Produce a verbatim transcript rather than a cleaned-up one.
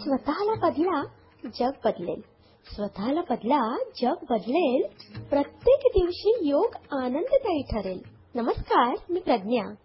स्वतःला बदला, जग बदलेल. स्वतःला बदला, जग बदलेल. प्रत्येक दिवशी योग आनंददायी ठरेल. नमस्कार, मी प्रज्ञा.